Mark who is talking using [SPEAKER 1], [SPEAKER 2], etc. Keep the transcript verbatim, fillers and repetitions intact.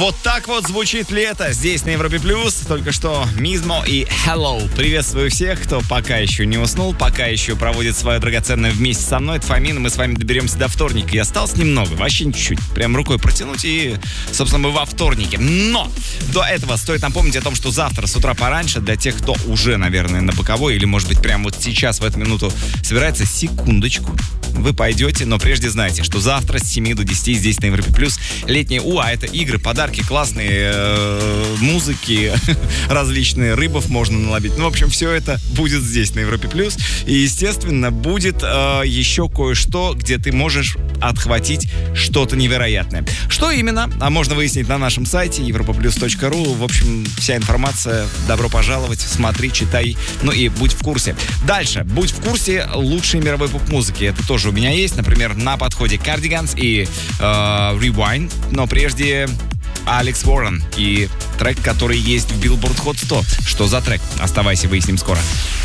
[SPEAKER 1] Вот так вот звучит лето здесь на Европе Плюс. Только что Мизмо и Hello. Приветствую всех, кто пока еще не уснул, пока еще проводит свое драгоценное вместе со мной. Это Фомин, и мы с вами доберемся до вторника. И осталось немного, вообще чуть-чуть. Прям рукой протянуть и, собственно, мы во вторнике. Но до этого стоит напомнить о том, что завтра с утра пораньше, для тех, кто уже, наверное, на боковой, или, может быть, прямо вот сейчас, в эту минуту собирается, секундочку. Вы пойдете, но прежде знайте, что завтра с семи до десяти здесь на Европе Плюс летние УА. Это игры, подарки, классные э, музыки, различные, рыбов можно наловить. Ну, в общем, все это будет здесь на Европе Плюс. И, естественно, будет э, еще кое-что, где ты можешь отхватить что-то невероятное. Что именно? А можно выяснить на нашем сайте европа плюс точка ру. В общем, вся информация. Добро пожаловать. Смотри, читай. Ну и будь в курсе. Дальше. Будь в курсе лучшей мировой поп-музыки. Это тоже у меня есть. Например, на подходе Cardigans и э, Rewind. Но прежде Алекс Уоррен и трек, который есть в Billboard Hot сто. Что за трек? Оставайся, выясним скоро.